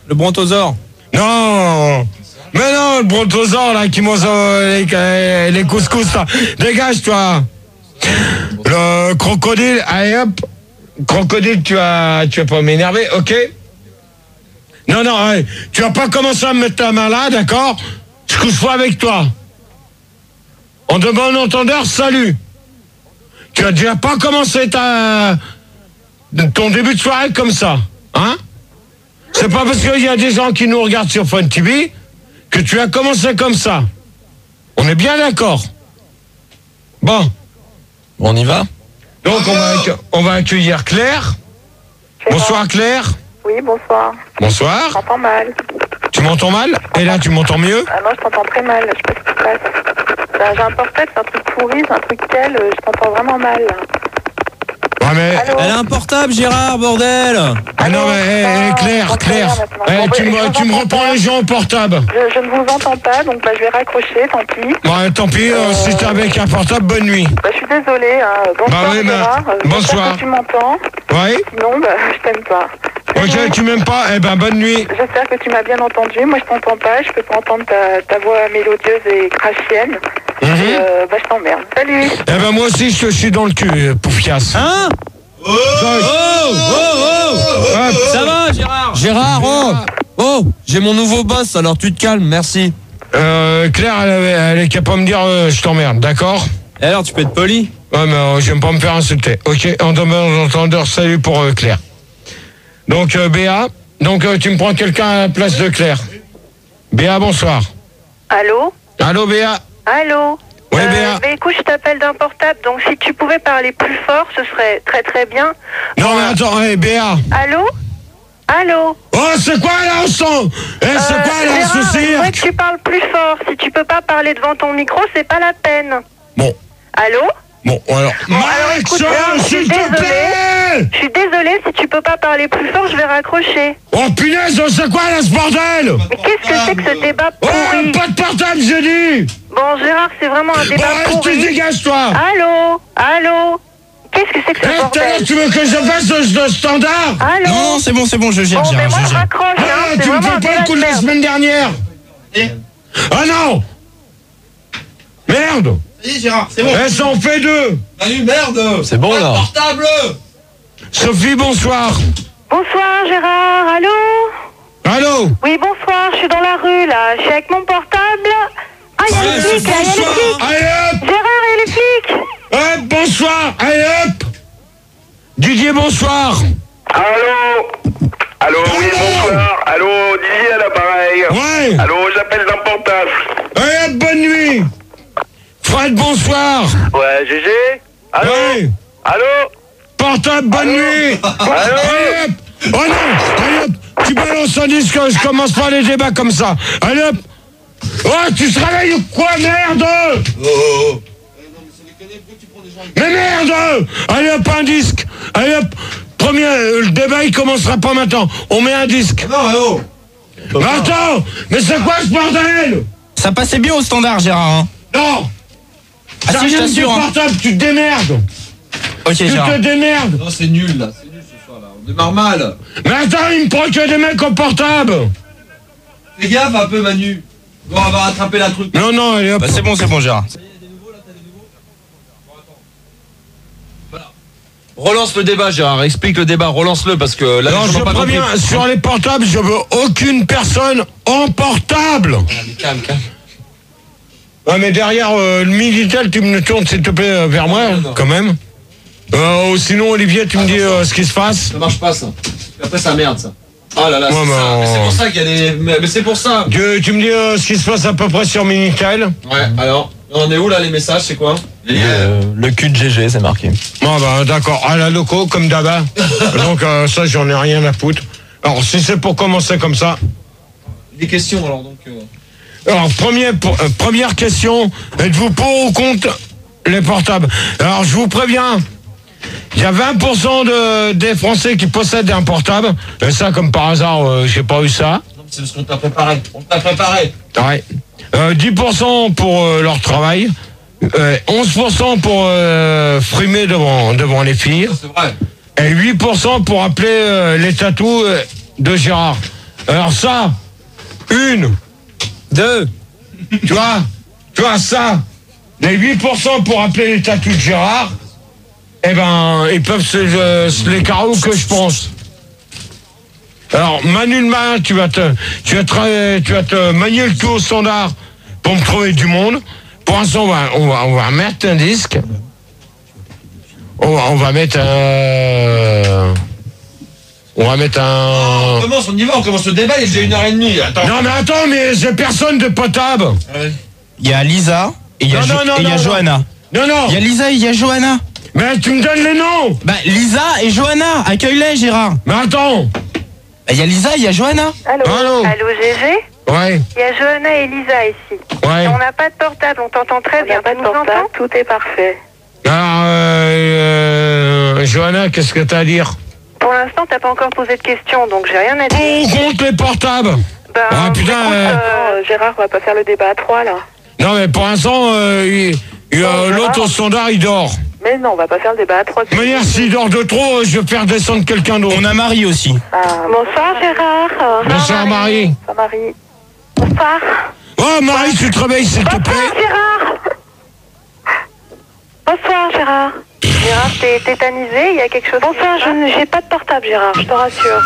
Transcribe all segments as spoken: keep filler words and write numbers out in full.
Le brontosaure. Non. Mais non, le brontosaure, là, qui mange euh, les, les couscous, là. Dégage-toi. Le crocodile, allez hop. Crocodile, tu vas, tu vas pas m'énerver, ok? Non, non, allez, tu vas pas commencer à me mettre ta main là, d'accord? Je couche pas avec toi. En de bon entendeur, salut. Tu as déjà pas commencé ta, ton début de soirée comme ça, hein? C'est pas parce qu'il y a des gens qui nous regardent sur Fun T V que tu as commencé comme ça. On est bien d'accord. Bon. On y va? Donc on va, accu- on va accueillir Claire. Bonsoir Claire. Oui, bonsoir. Bonsoir. Je t'entends mal. Tu m'entends mal? Et là tu m'entends mieux? Ah non, je t'entends très mal. Je sais pas ce qui se passe. Ben, j'ai un portable, c'est un truc pourri, c'est un truc tel, euh, je t'entends vraiment mal. Ouais mais... Allô? Elle a un portable, Gérard, bordel. Ah non mais hé, hé, Ah, Claire, j'entends Claire. rien maintenant. Eh, Bon, tu bah, me, je tu me vous reprends entends les gens au portable. Je, je ne vous entends pas, donc bah, je vais raccrocher, tant pis. Ouais, tant pis, euh, si t'es avec un portable, bonne nuit. Bah, je suis désolée. Hein. Bonsoir, Bah oui, mais- Gérard. Euh, bonsoir. J'espère que tu m'entends. Ouais. Sinon, bah, je t'aime pas. Ok, tu m'aimes pas? Eh ben bonne nuit. J'espère que tu m'as bien entendu. Moi, je t'entends pas. Je peux pas entendre ta, ta voix mélodieuse et crashienne. Mhm. Et, euh, bah, je t'emmerde. Salut. Eh ben moi aussi je te suis dans le cul, euh, poufias. Hein? Oh, Oh, oh, oh. Ça va, Gérard? Gérard, oh. Oh, j'ai mon nouveau boss, alors tu te calmes, merci. Euh, Claire, elle, avait- elle est capable de me dire euh, je t'emmerde, d'accord? Et alors, tu peux être poli? Ouais, mais euh, j'aime pas me faire insulter. Ok, en demandant entendeur, salut pour euh, Claire. Donc, euh, Béa, donc euh, tu me prends quelqu'un à la place de Claire. Béa, bonsoir. Allô? Allô, Béa? Allô? Oui, Béa. bah, écoute, je t'appelle d'un portable, donc si tu pouvais parler plus fort, ce serait très très bien. Non, mais attends, hé, Béa. Allô? Allô? Oh, c'est quoi là, on sent? Eh, c'est Euh, quoi là, Gérard, ce je voudrais que cirque? tu parles plus fort. Si tu peux pas parler devant ton micro, c'est pas la peine. Bon, Allô? bon, alors. Bon, alors écoute, Max, Gérard, je suis s'il te désolée. plaît! Je suis désolée, si tu peux pas parler plus fort, je vais raccrocher. Oh, punaise, c'est quoi là, ce bordel? Mais qu'est-ce que c'est que ce débat Oh, pourri? pas de portable, j'ai dit! Bon, Gérard, c'est vraiment un Bon, débat reste, tu pourri. dégages, toi! Allô? Allô? Qu'est-ce que c'est que ce Eh, tout à l'heure, bordel? tu veux que je fasse le, le standard? Allô? Non, c'est bon, c'est bon, je gère, Bon, mais Gérard, moi, je je gère. raccroche, hein. Ah, C'est tu me vraiment un fais pas débat le coup de de la merde. semaine dernière! Ah non! Merde! Vas-y Gérard, c'est bon. Eh, ça en fait deux! Salut, merde. C'est bon, Pas de là. portable. Sophie, bonsoir! Bonsoir, Gérard. Allô? Allô? Oui, bonsoir. Je suis dans la rue, là. Je suis avec mon portable. Ah, il y a les flics, là. Il y a les flics. Allez hop! Gérard, il y a les flics. Hop, bonsoir! Allez hop! Didier, bonsoir! Allô? Allô, oui, Allô? bonsoir. Allô, Didier à l'appareil. Ouais! Allô, j'appelle d'un portable. Allez hop, bonne nuit! Fred, bonsoir! Ouais, G G? Allô? Ouais! Allô? Portable, bonne nuit! Allô? Allez hop! Oh non! Allez hop! Tu balances un disque, je commence pas les débats comme ça! Allez hop! Oh, tu te réveilles ou quoi, merde? Oh. Mais merde! Allez hop, un disque! Allez hop! Premier, euh, le débat il commencera pas maintenant. On met un disque. Non, oh. Mais attends! Mais c'est quoi ce bordel? Ça passait bien au standard, Gérard, hein. Non! Ah Ça si, je vient t'assure, du hein. portable, tu te démerdes! Ok, Tu Gérard. te démerdes! Non, c'est nul là. C'est nul ce soir là. On démarre mal. Mais attends, il me prend que des mecs au portable! Fais gaffe un peu, Manu. Bon, on va rattraper la truc. Non, non, allez hop! Bah, c'est bon, c'est bon, Gérard. Relance le débat, Gérard. Explique le débat, relance-le, parce que là, Non, les gens je n'ont pas compris. préviens, sur les portables, je veux aucune personne en portable! Calme, calme. Ouais, mais derrière euh, le Minitel, tu me tournes s'il te plaît euh, vers moi, non, non. quand même. Euh, ou sinon, Olivier, tu me dis euh, ce qui se passe. Ça marche pas ça. Après, ça merde ça. Oh là là, Ouais, c'est mais ça. on- Mais c'est pour ça qu'il y a des. Mais, mais c'est pour ça. Tu, tu me dis euh, ce qui se passe à peu près sur Minitel. Ouais, alors. On est où là les messages, c'est quoi? Euh, le cul de G G, c'est marqué. Ah bah d'accord, à la loco, comme d'hab. Donc euh, ça, j'en ai rien à foutre. Alors, si c'est pour commencer comme ça. Des questions alors donc. Euh... Alors, premier, pour- euh, première question, êtes-vous pour ou contre les portables? Alors, je vous préviens, il y a vingt pour cent de, des Français qui possèdent un portable. Et ça, comme par hasard, euh, j'ai pas eu ça. Non, c'est parce qu'on t'a préparé. On t'a préparé. Ouais. Euh, dix pour cent pour euh, leur travail. Euh, onze pour cent pour euh, frimer devant, devant les filles. Ça, c'est vrai. Et huit pour cent pour appeler euh, les tatous euh, de Gérard. Alors ça, une, deux, tu vois, tu vois ça, les huit pour cent pour appeler les tatous de Gérard, eh ben, ils peuvent se, euh, se les carreaux que je pense. Alors, Manu le Malin, tu vas te, tu vas te, tu vas te manier le tout au standard pour me trouver du monde. Pour l'instant, on va, on va, on va mettre un disque. On va, on va mettre un... On va mettre un... On commence, on y va, on commence le débat, il est déjà une heure et demie. Attends. Non mais attends, mais j'ai personne de potable. Il y a Lisa et il y a, Non, Jo- non, non, et il y a non, Johanna. Non, non. Il y a Lisa et il y a Johanna. Mais tu me donnes les noms. Bah, Lisa et Johanna, accueille-les, Gérard. Mais attends. Bah, il y a Lisa et il y a Johanna. Allô Allô. Allô, Gégé? Ouais, Il y a Johanna et Lisa ici. ouais. Et on n'a pas de portable, on t'entend très bien. Tu nous entends? Tout est parfait. Alors, euh, euh, Johanna, qu'est-ce que t'as à dire? Pour l'instant, t'as pas encore posé de questions, donc j'ai rien à dire. On compte les portables. Ben, Ah, putain, écoute, euh, euh, Gérard, on va pas faire le débat à trois, là. Non mais pour l'instant, euh, il- il- euh, l'autre au standard, il dort. Mais non, on va pas faire le débat à trois. De manière, s'il dort de trop, je vais faire descendre quelqu'un d'autre. On a Marie aussi. Ah, bonsoir, Gérard. Bonsoir Marie. Bonsoir, Marie. Bonsoir. Oh Marie, tu te réveilles s'il te plaît. Bonsoir, Gérard. Bonsoir, Gérard. Gérard, t'es tétanisé, il y a quelque chose. Bonsoir, je n'ai pas de portable, Gérard, je te rassure.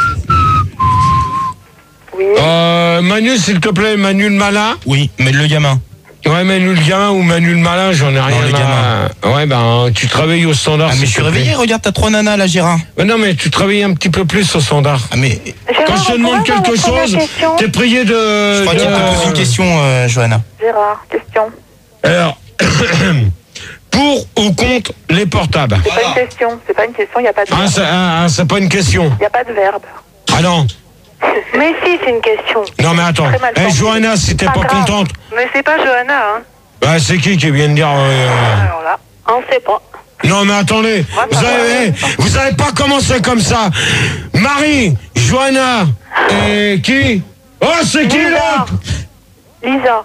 Oui. Euh, Manu, s'il te plaît, Manu le Malin. Oui, mais le gamin. Ouais, Manu le gamin ou Manu le Malin, j'en ai rien le à... Ouais, ben, tu te réveilles au standard. Ah, mais s'il je suis te plaît. réveillé, regarde, t'as trois nanas là, Gérard. Mais non, mais tu te réveilles un petit peu plus au standard. Ah, mais Gérard, Quand je te on demande pourrait avoir quelque la première chose, question t'es prié de... je crois de- qu'il te pose une question, euh, Johanna. Gérard, question. Alors, pour ou contre les portables? C'est pas une question, c'est pas une question, il n'y a pas de Ah, verbe. c'est ah, c'est pas une question. Il n'y a pas de verbe. Ah non. Mais si, c'est une question. Non, mais attends. Très mal Eh, formulé. Johanna, si t'es Pas pas grave. contente... Mais c'est pas Johanna, hein. Bah, c'est qui qui vient de dire... euh, Alors là, on sait pas. Non, mais attendez. Vous avez, vous avez pas commencé comme ça. Marie, Johanna, et qui? Oh, c'est qui Lisa. l'autre? Lisa.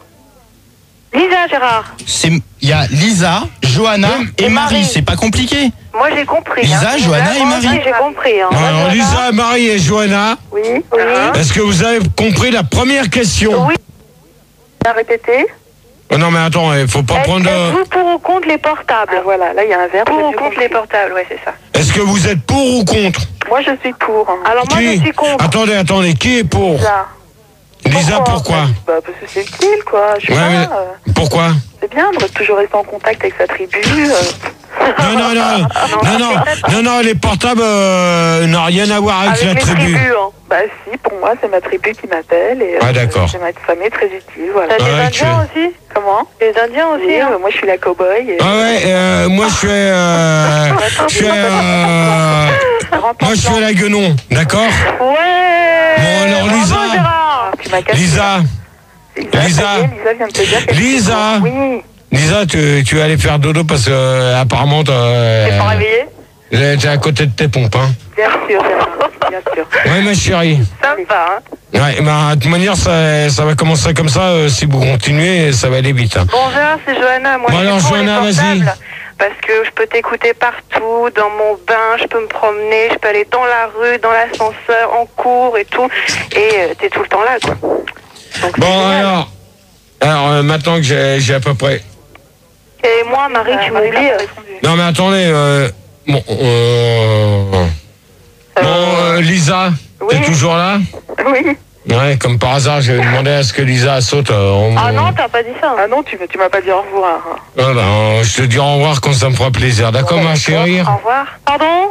Lisa, Gérard. C'est, il y a Lisa, Johanna et Et Marie, Marie. c'est pas compliqué. Moi, j'ai compris. Lisa, hein. Johanna et moi Marie. aussi, j'ai compris. Hein. Alors, Lisa, Marie et Johanna, Oui, oui. est-ce que vous avez compris la première question? Oui. À répéter. Oh, non, mais attends, il faut pas Est-ce prendre... euh, que vous pour ou contre les portables? Ah, voilà, là, il y a un verbe. Pour ou contre les portables, ouais, c'est ça. Est-ce que vous êtes pour ou contre? Moi, je suis pour. hein. Alors, moi, Qui? je suis contre. Attendez, attendez, qui est pour? Lisa. Lisa, pourquoi? Bah, parce que c'est utile, quoi. Je sais Ouais, pas. mais- euh, Pourquoi? C'est bien de toujours rester en contact avec sa tribu. euh. Non, non, non, non, non, non, non, les portables euh, n'ont rien à voir avec, Avec la mes tribu. tribus, hein. Bah si, pour moi, c'est ma tribu qui m'appelle. Et, Ah, d'accord. C'est ma famille très utile, voilà. T'as des Ah, Indiens ok. aussi? Comment? Les Indiens aussi, hein. Moi, je suis la cow-boy. Et... Ah ouais, euh, moi je suis, euh, je suis, euh, moi je suis à la Guenon, d'accord? Ouais. Bon, alors, Bravo, Lisa. Gérard. Tu m'as cassé. Lisa, Lisa. Lisa. ça y est, Lisa vient de te dire quelque Lisa. chose. Oui. Lisa, tu, tu vas aller faire dodo parce que euh, apparemment T'es pas t'es réveillé? t'es à côté de tes pompes, hein. Bien sûr, Gérard. Bien sûr. Ouais, ma chérie. Sympa, hein. Ouais, bah, de toute manière, ça, ça va commencer comme ça. euh, si vous continuez, ça va aller vite. Hein. Bon, Gérard, c'est Johanna. Moi, Bon, je suis alors, pour les Johanna, vas-y. portables. Parce que je peux t'écouter partout, dans mon bain, je peux me promener, je peux aller dans la rue, dans l'ascenseur, en cours et tout. Et euh, t'es tout le temps là, quoi. Donc, c'est Bon, génial. alors, alors euh, maintenant que j'ai j'ai à peu près... Et moi, Marie, tu m'oublies. Non, mais attendez, euh, bon, euh, bon euh, Lisa, Oui. t'es toujours là? Oui. Ouais, comme par hasard, j'ai demandé à ce que Lisa saute. Euh, on- Ah non, t'as pas dit ça. Ah non, tu, tu m'as pas dit au revoir. Ah ben, euh, je te dis au revoir quand ça me fera plaisir. D'accord, ma chérie? Au revoir. Pardon?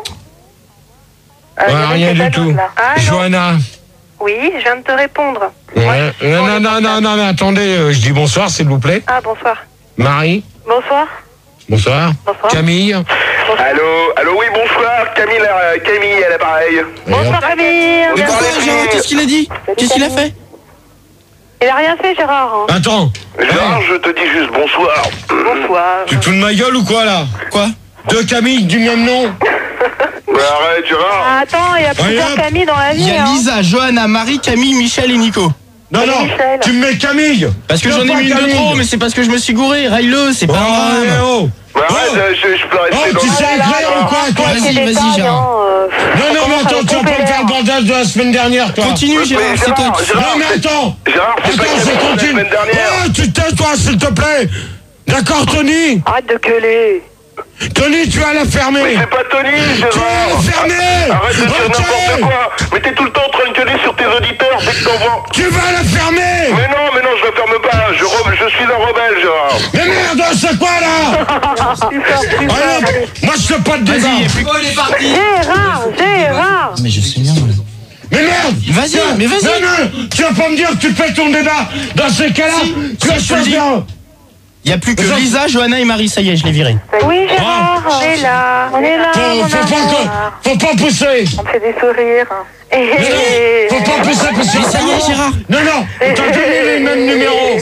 Ouais, rien du tout. Ah, non. Johanna. Oui, je viens de te répondre. Ouais. Non, non, non, non, non, mais attendez, euh, je dis bonsoir, s'il vous plaît. Ah, bonsoir. Marie. Bonsoir. Bonsoir. Bonsoir. Camille. Allô, allô, oui, bonsoir, Camille, euh, Camille à l'appareil. Bonsoir, Camille. Mais pourquoi, Gérard, qu'est-ce qu'il a dit? Qu'est-ce qu'il a fait? Il a rien fait, Gérard. hein. Attends. Gérard, je te dis juste bonsoir. Bonsoir. Tu te fous de ma gueule ou quoi, là? Quoi? Deux Camille du même nom? Mais arrête, Gérard. Ah, attends, il y a plusieurs Regarde. Camille dans la Il y vie. a hein. Lisa, Johanna, Marie, Camille, Michel et Nico. Non, Salut, non, Michel. tu me mets Camille. Parce que Tu j'en ai veux pas mis une de Camille. trop, mais c'est parce que je me suis gouré. Raille-le, c'est Oh, pas grave. eh, oh. Ouais, Oh. arrête, euh, je, je peux rester Oh, dans tu le... sais écrire ou quoi, toi? Vas-y, C'est des vas-y, tailles, Gérard. hein, euh, Non, non, comment mais ça attends, va tu vas pas couper me faire le l'air. bordel de la semaine dernière, toi. Continue, Mais Gérard, c'est Gérard, toi. Gérard, Non, mais attends. Gérard, c'est pas Attends, Camille c'est la continue. semaine dernière. Oh, tu tais-toi, s'il te plaît. D'accord, Tony? Arrête de gueuler. Tony, tu vas la Mais fermer. c'est pas Tony, Tu vas Gérard. la fermer. Arrête de dire Ok. n'importe quoi. Mais t'es tout le temps en train de gueuler sur tes auditeurs dès que t'envoies. Tu vas la fermer. Mais non, mais non, je la ferme pas. Je, re- je suis un rebelle, Gérard. Mais merde, c'est quoi, là? Plus fort, plus fort. Allez, moi, je fais pas de débat. Vas-y, et puis- Oh, il est parti. Gérard, Gérard. Mais je sais bien. Mais merde. Vas-y, Tiens, mais vas-y. Non, non, tu vas pas me dire que tu fais ton débat. Dans ces cas-là, tu vas si, je te le dis. choisir. Il y a plus que Vas-y. Lisa, Johanna et Marie, ça y est, je l'ai viré. Oui, Gérard, Oh. on est là. On est là, Faut, mon faut pas, amour. que- faut pas pousser. On me fait des sourires. Mais non, faut pas pousser parce que Mais ça y est, Gérard. Non, non, t'as donné les mêmes numéros.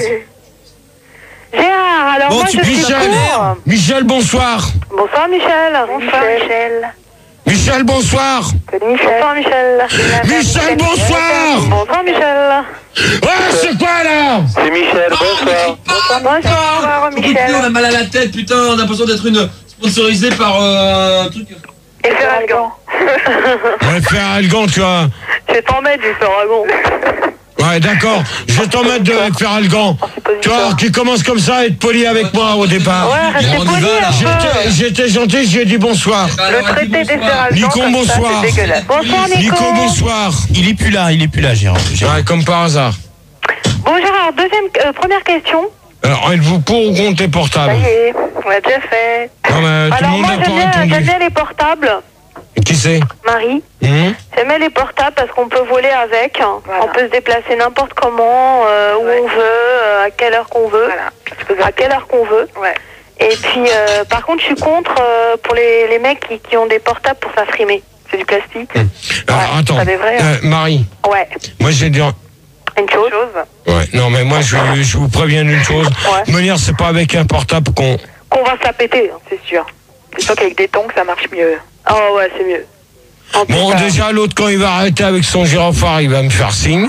Gérard, alors Bon, moi tu je suis Michel, pour. Michel, bonsoir. Bonsoir Michel. Bonsoir Michel. Michel, bonsoir. Salut Michel. Bonsoir Michel. Michel, bonsoir. Bonsoir Michel. Ouais, c'est quoi, là? C'est Michel, bonsoir. Bonsoir, bonsoir Écoutez, on a Michel. mal à la tête, putain, on a l'impression d'être une sponsorisée par euh, un truc. Et Ferragon. Ouais, faire Algan, tu vois. Je vais t'en mettre du Ferragon. Ouais, d'accord. Je vais t'en mettre de faire Algan. Tu vois, qui commence comme ça à être poli avec moi au départ. Ouais, restez on y va, poli là. un J'étais- peu. J'étais gentil, j'ai dit bonsoir. Le traité des Ferragans Nico, comme ça, bonsoir. c'est dégueulasse. Bonsoir Nico. Nico, bonsoir. Il est plus là, il est plus là, Gérard. Gérard. Ouais, comme par hasard. Bon Gérard, deuxième, euh, première question. Alors, êtes-vous pour ou contre les Ça portables? y est, on l'a déjà fait. Non, mais tout le Alors monde moi n'a j'aime pas bien, j'aime répondu. bien les portables. Qui c'est? Marie. Hum J'aime bien les portables parce qu'on peut voler avec. On peut se déplacer n'importe comment, euh, où on veut, euh, à quelle heure qu'on veut. À quelle heure qu'on veut. Et puis, euh, par contre, je suis contre euh, pour les, les mecs qui, qui ont des portables pour s'imprimer. C'est du plastique. Alors, Ouais, attends. ça, c'est vrai, hein. Euh, Marie, Ouais. moi, je vais dire. Une chose. Ouais, non, mais moi, je, je vous préviens d'une chose. Ouais. De manière, c'est pas avec un portable qu'on. Qu'on va se la péter, hein, c'est sûr. C'est sûr qu'avec des tongs, ça marche mieux. Oh ouais, c'est mieux. En Bon, tout cas. déjà, l'autre, quand il va arrêter avec son gyrophare, il va me faire signe.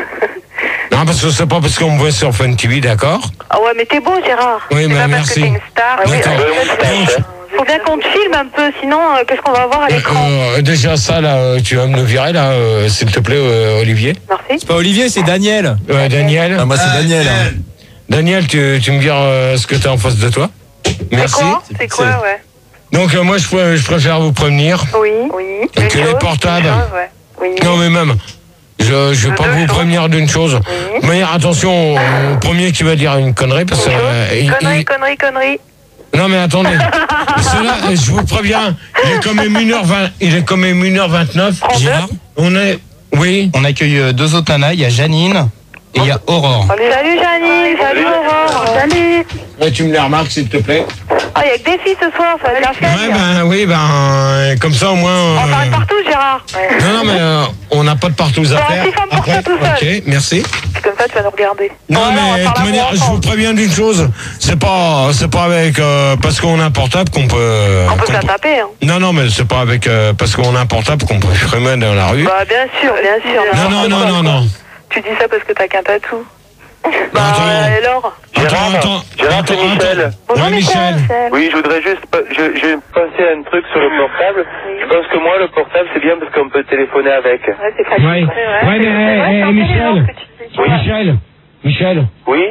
Non, parce que c'est pas parce qu'on me voit sur Fun T V, d'accord? Ah ouais, mais t'es beau, Gérard. Oui, C'est mais pas parce merci. que t'es une star. Ah oui, D'accord. euh, Donc, faut bien qu'on te filme un peu, sinon, euh, qu'est-ce qu'on va voir à l'écran? euh, déjà, ça, là, euh, tu vas me le virer, là, euh, s'il te plaît, euh, Olivier. Merci. C'est pas Olivier, c'est Daniel. Ouais, Daniel. Ah, moi, c'est Daniel. hein. Daniel, tu, tu me vires euh, ce que t'as en face de toi. C'est Merci. quoi? C'est quoi, ouais? Donc, euh, moi, je, pr- je préfère vous prévenir. Oui. Oui. Que Une les chose, portables. une chose, ouais. Oui. Non, mais même, je, je vais pas Deux vous choses. prévenir d'une chose. Oui. De manière, attention au, au premier qui va dire une connerie, parce que. euh, il- Connerie, il- connerie, connerie. Non, mais attendez. Cela, je vous préviens, il est quand même une heure vingt, il est quand même une heure vingt-neuf. Gérard, On est. Oui. on accueille euh, deux autres nanas, il y a Janine et il y a Aurore. Salut Janine, salut Aurore. Salut. Ouais, tu me les remarques, s'il te plaît. Ah, il y a que des filles ce soir, ça va être la fête. Ouais, ben, oui, ben, euh, comme ça, au moins. On va euh, parler partout, Gérard. Non, non, mais euh, on n'a pas de partout à Bah, faire. si, femme pour Après, ça tout seul. ok, merci. Comme ça, tu vas nous regarder. Non, Voilà, on va mais de faire toute manière, l'amour je vous ensemble. préviens d'une chose, c'est pas, c'est pas avec euh, parce qu'on a un portable qu'on peut. On peut se qu'on la peut- taper, hein. Non, non, mais c'est pas avec euh, parce qu'on a un portable qu'on peut fumer dans la rue. Bah, bien sûr, bien sûr. Non, non, non, non, non. Tu dis ça parce que t'as qu'un tatou. Bah, Attends. euh, alors Attends, Gérard, attends, Gérard, attends, c'est Michel. attends. Bonjour Ouais, Michel. Oui, je voudrais juste, pa- je, je pensais à un truc sur le portable. Je pense que moi, le portable, c'est bien parce qu'on peut téléphoner avec. Ouais, c'est pratique. Ouais, ouais, mais hey, hey, Michel, Michel, Michel, Oui?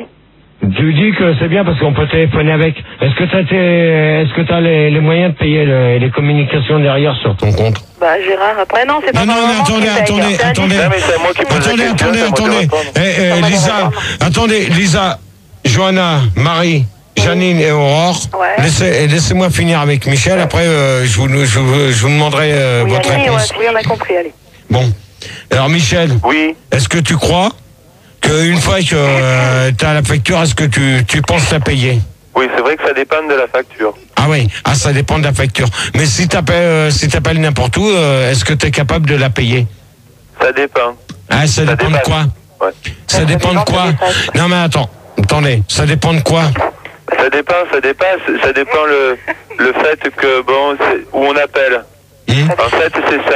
tu dis que c'est bien parce qu'on peut téléphoner avec. Est-ce que t'as tes, est-ce que t'as les, les moyens de payer le- les communications derrière sur ton compte? Bah, Gérard, après, non, c'est pas Non, non, mais vraiment attendez, qui paye, attendez, hein. C'est attendez. Non, mais c'est à moi qui pose Attendez, la question, attendez, c'est à moi de attendez. répondre. Eh, eh, Ça va Lisa, répondre. attendez, Lisa, Johanna, Marie, Janine et Aurore. Ouais. Laissez, laissez-moi finir avec Michel. Après, euh, je, vous, je, vous, je vous demanderai euh, Oui, votre allez, réponse. ouais, oui, on a compris, allez. Bon. Alors, Michel, Oui. est-ce que tu crois qu'une fois que euh, tu as la facture, est-ce que tu, tu penses la payer? Oui, c'est vrai que ça dépend de la facture. Ah oui, ah, ça dépend de la facture. Mais si tu appelles, euh, si t'appelles n'importe où, euh, est-ce que tu es capable de la payer? Ça dépend. Ah, ça, dépend de dépasse. quoi? Ouais. Ça dépend de dépend, quoi? ça dépasse. Non mais attends, attendez, ça dépend de quoi? Ça dépend, ça dépasse. Ça dépend le, le fait que, bon, c'est- où on appelle. Hmm En fait, c'est ça.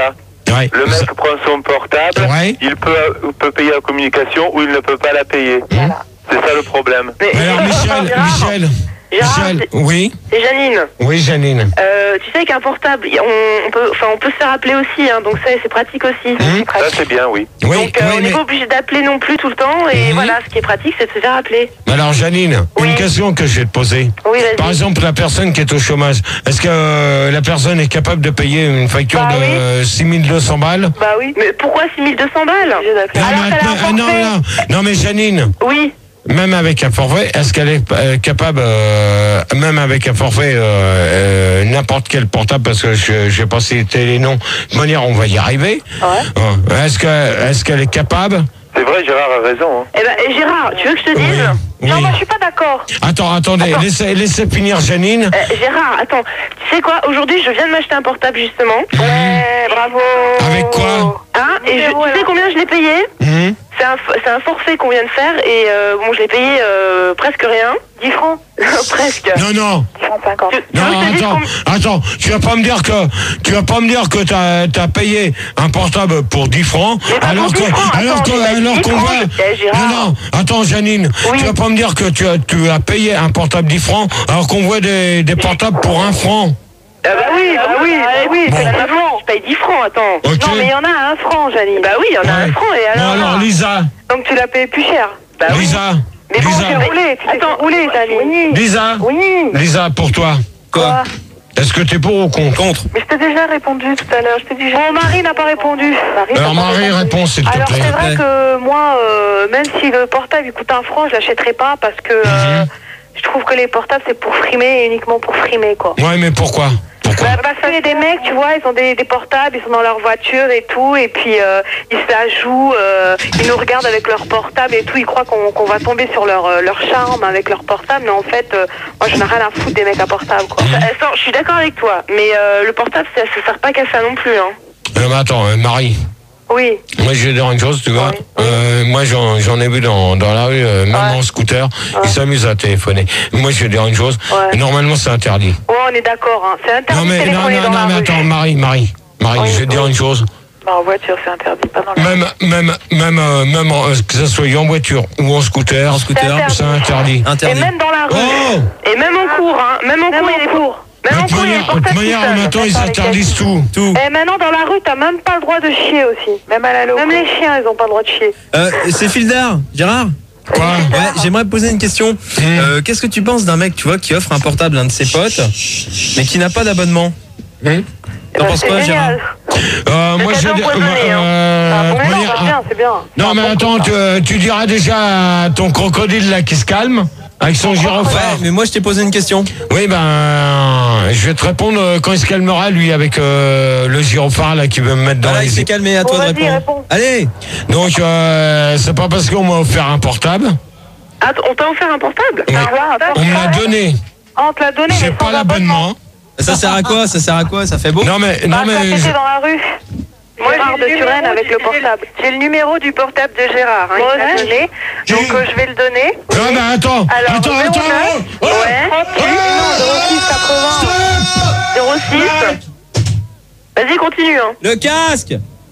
Ouais. Le mec prend son portable, Ouais. il peut, peut payer la communication ou il ne peut pas la payer. Voilà. C'est ça le problème. Mais, Alors Michel, Gérard, Michel, Gérard, Michel, c'est- oui, c'est Janine. oui Janine. Euh, tu sais qu'un portable, on, on peut, enfin, on peut se faire appeler aussi, hein, donc ça, c'est pratique aussi. Mmh. C'est Ça pratique. c'est bien, oui. Oui, Donc euh, oui, on n'est mais- pas obligé d'appeler non plus tout le temps, et Mhm. voilà, ce qui est pratique, c'est de se faire appeler. alors Janine, Oui. une question que je vais te poser. Oui, vas-y. Par exemple, la personne qui est au chômage, est-ce que euh, la personne est capable de payer une facture Bah de oui. euh, six mille deux cents balles? Bah oui. Mais pourquoi six mille deux cents balles? Non, Alors mais, qu'elle a un attends, non, forfait. non, non, mais Janine, Oui. même avec un forfait, est-ce qu'elle est euh, capable, euh, même avec un forfait, euh, euh, n'importe quel portable, parce que je je vais pas citer les noms, de toute manière, on va y arriver. Ouais. Euh, Est-ce que, est-ce qu'elle est capable? C'est vrai, Gérard a raison. Hein. Eh ben, eh, Gérard, tu veux que je te dise? Oui, Non, oui. moi, je suis pas d'accord. Attends, attendez, Attends. laissez, laissez finir Janine. Euh, Gérard, attends, tu sais quoi? Aujourd'hui, je viens de m'acheter un portable, justement. Ouais, bravo. Avec quoi? Hein? Et je, tu sais combien je l'ai payé? Hum. C'est un, c'est un forfait qu'on vient de faire, et euh, bon, je l'ai payé euh, presque rien. dix francs. Presque. Non, non. dix francs cinquante. Tu, tu veux Non, que je te dise attends, combien- attends, tu vas pas me dire que tu vas pas me dire que t'as as payé un portable pour dix francs Mais pas alors pour que dix francs, alors attends, que j'ai pas dit alors dix qu'on francs, va eh, Gérard. non non attends Janine, Oui. tu vas pas me dire que tu as tu as payé un portable dix francs alors qu'on voit des, des portables pour un franc. Ah bah oui, bah oui, bah oui, Bon. effectivement. Je paye dix francs, attends. Ok. Non, mais il y en a à un franc, Janine. Bah oui, il y en a Ouais. un franc, et Bon alors... alors Lisa, Donc tu l'as payé plus cher. Bah oui. Lisa, Mais bon, Lisa, j'ai roulé, tu attends, roulé, Janine. Lisa, Oui. Lisa pour toi. Quoi? Est-ce que t'es pour ou contre? Contre. Mais je t'ai déjà répondu tout à l'heure, je t'ai dit... Mon mari n'a pas répondu. Alors Marie, réponds s'il te Alors plaît. c'est vrai que moi, euh, même si le portable il coûte un franc, je l'achèterai pas parce que euh, Mhm. je trouve que les portables c'est pour frimer et uniquement pour frimer quoi. Ouais, mais pourquoi? Pourquoi? Bah, parce qu'il y a des mecs, tu vois, ils ont des, des portables, ils sont dans leur voiture et tout, et puis euh, ils se la jouent, euh, ils nous regardent avec leur portable et tout, ils croient qu'on qu'on va tomber sur leur, euh, leur charme avec leur portable, mais en fait, euh, moi je n'ai rien à foutre des mecs à portable quoi. Euh, sans- je suis d'accord avec toi, mais euh, le portable ça ne sert pas qu'à ça non plus. Hein. Euh, mais attends, euh, Marie. Oui. Moi, je vais dire une chose, tu vois. Oui. Euh, moi, j'en j'en ai vu dans, dans la rue, euh, même Ouais. en scooter, ils s'amusent à téléphoner. Moi, je vais dire une chose. Ouais. Normalement, c'est interdit. Ouais, on est d'accord, hein. C'est interdit Non, de mais, non, téléphoner non, dans non, la mais rue. attends, Marie, Marie, Marie, Oui, je vais te dire oui. une chose. Bah, en voiture, c'est interdit, pas dans la Même, même, même, euh, même en- euh, que ce soit en voiture ou en scooter, En scooter. C'est c'est interdit. Et Interdit. même dans la rue. Oh Et même en cours, hein. Même en cours, il y a des cours. Même De en toute cours, il y a des manière, de toute portables manière, tout seuls. maintenant, ils interdisent tout. Tout. Et maintenant, dans la rue, t'as même pas le droit de chier aussi. Même à la Même les chiens, ils ont pas le droit de chier. Euh, c'est Fildar, Gérard. Quoi? Ouais, j'aimerais te poser une question. Euh, Qu'est-ce que tu penses d'un mec, tu vois, qui offre un portable à un de ses potes, mais qui n'a pas d'abonnement? Hum Eh T'en ben, penses c'est quoi, Gérard? génial. Euh, Le moi, je cadeau vais dire. empoisonné, hein. euh, Ah, de bon, mais toute non, manière, c'est bien, c'est bien. non, mais attends, tu, tu diras déjà à ton crocodile là qui se calme avec son gyrophare. Ouais, mais moi je t'ai posé une question. Oui, ben, euh, je vais te répondre euh, quand il se calmera, lui, avec euh, le gyrophare là qui veut me mettre dans Voilà, il les s'est calmé, à Bon, toi de vas-y, répondre. réponds. Allez. Donc, euh, c'est pas parce qu'on m'a offert un portable. Attends, on t'a offert un portable? Ouais. On me l'a donné. Ah, on te l'a donné, J'ai mais pas sans l'abonnement. Ça sert à quoi? Ça sert à quoi? Ça fait beau? Non, mais, non, Bah, mais. quand je- t'étais dans la rue. Moi, Gérard de Turenne avec le portable. J'ai le numéro du portable de Gérard, hein, il m'a donné. Donc, euh, je vais le donner. Non, mais attends. Alors, attends, zéro attends. neuf, oh, oh, ouais. oh, Non, zéro six quatre-vingts. zéro six. Vas-y, continue. Hein. Le casque.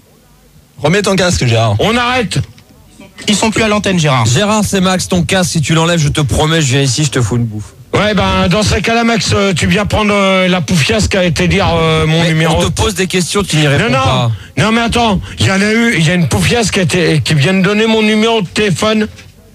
Remets ton casque, Gérard. On arrête. Ils sont plus à l'antenne, Gérard. Gérard, c'est Max, ton casque, si tu l'enlèves, je te promets, je viens ici, je te fous une bouffe. Ouais, ben, dans ce cas-là, Max, euh, tu viens prendre euh, la poufiasse qui a été dire euh, mon Mais numéro. on te pose des questions, tu n'y réponds Non, non, pas. non, mais attends, il y en a eu, il y a une poufiasse qui, a été, qui vient de donner mon numéro de téléphone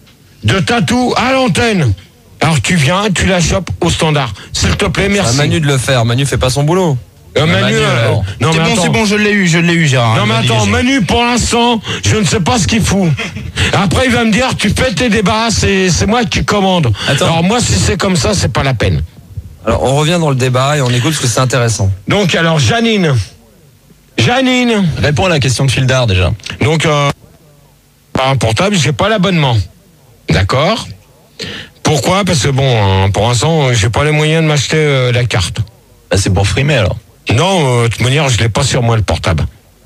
de tatou à l'antenne. Alors tu viens, tu la chopes au standard. S'il te plaît, C'est merci. à Manu de le faire, Manu fait pas son boulot. Euh, Manu, Manu, euh, alors. non, C'est mais bon, attends. c'est bon, je l'ai eu, je l'ai eu, Gérard. Non, mais Il m'a attends, dégagé. Manu, pour l'instant, je ne sais pas ce qu'il fout. Après, il va me dire, tu fais tes débats, c'est c'est moi qui commande. Attends. Alors moi, si c'est comme ça, c'est pas la peine. Alors, on revient dans le débat et on écoute parce que c'est intéressant. Donc, alors, Janine. Janine. Réponds à la question de Fildar, déjà. Donc, euh, par un portable, j'ai pas l'abonnement. D'accord. Pourquoi? Parce que bon, hein, pour l'instant, j'ai pas les moyens de m'acheter euh, la carte. Bah, c'est pour frimer, alors. Non, euh, de toute manière, je l'ai pas sur moi le portable.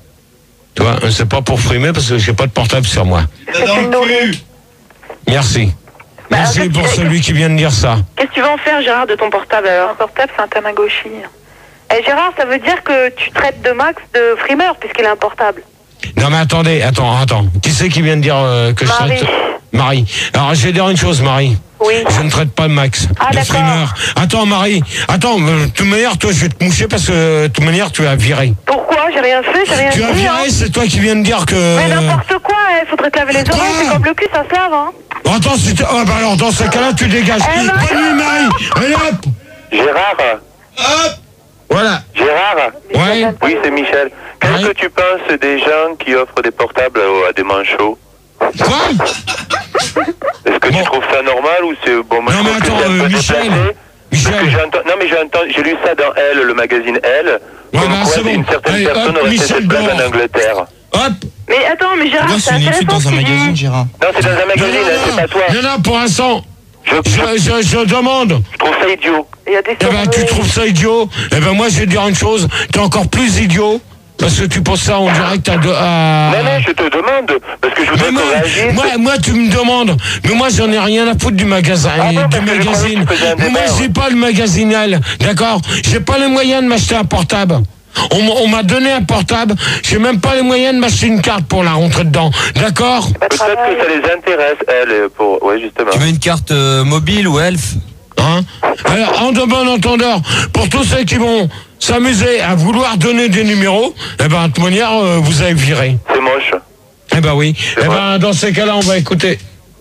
Tu vois, euh, c'est pas pour frimer parce que j'ai pas de portable sur moi. C'est une nourrice. Merci. Bah, Merci en fait, pour tu- celui qui vient de dire ça. Qu'est-ce que tu vas en faire, Gérard, de ton portable alors? Un portable, c'est un Tamagotchi. Eh Gérard, ça veut dire que tu traites de Max de frimeur puisqu'il est un portable. Non mais attendez, attends, attends. Qui c'est qui vient de dire euh, que Marie. je traite Marie. Alors je vais dire une chose, Marie. Oui. Je ne traite pas Max Ah, de d'accord. frimeur. Attends, Marie. Attends, euh, de toute manière, toi, je vais te moucher parce que de toute manière, tu as viré. Pourquoi? J'ai rien fait, j'ai rien Tu dit. as viré, hein. c'est toi qui viens de dire que... Mais n'importe quoi, il faudrait te laver les oreilles, Quoi? c'est comme le cul, ça se lave, hein. Attends, si tu- oh, bah alors, dans ce cas-là, tu dégages. Eh ben, Bonne nuit, Marie. Allez, hop. Gérard Voilà. Gérard Ouais. Oui, c'est Michel. Qu'est-ce Ouais. que tu penses des gens qui offrent des portables à des manchots? Quoi? Est-ce que Bon. tu trouves ça normal ou c'est... Bon, moi, Non, je mais trouve que attends, c'est un euh, peu Michel. déplacé. Michel. Parce que j'ai enten- Non, mais j'ai entendu... J'ai lu ça dans Elle, le magazine Elle. Ouais, comme bah, quoi c'est bon. une certaine Allez, personne hop, aurait fait Michel cette blague dehors. en Angleterre. Hop. Mais attends, mais Gérard, Non, c'est c'est une étude intéressant dans ce un qu'il dit. magazine, Gérard. Non, c'est dans un Non, magazine, hein, c'est pas toi. non, non, pour l'instant, Je, je, je, je demande. je trouve ça idiot. Il y a des Eh ben, tu surnoms. trouves ça idiot? Eh ben, moi, je vais te dire une chose. T'es encore plus idiot. Parce que tu penses ça en direct à... De, à... Non, non, je te demande. Parce que je Mais voudrais moi, qu'on réagisse. moi, moi, tu me demandes. Mais moi, j'en ai rien à foutre du magasin, Ah bon, du parce que je magazine. croyais que tu faisais un Mais moi, débat, j'ai ouais. pas le magasinal, d'accord? J'ai pas les moyens de m'acheter un portable. On, m- on m'a donné un portable. J'ai même pas les moyens de m'acheter une carte pour la rentrer dedans, d'accord? Pas de Peut-être travail. que ça les intéresse, elles, pour... Ouais, justement. Tu veux une carte euh, mobile ou elf? Hein? Alors, en de bon entendeur, pour tous ceux qui vont s'amuser à vouloir donner des numéros, eh ben, de toute manière, euh, vous avez viré. C'est moche. Eh ben oui. Eh vrai. ben, dans ces cas-là, on va écouter.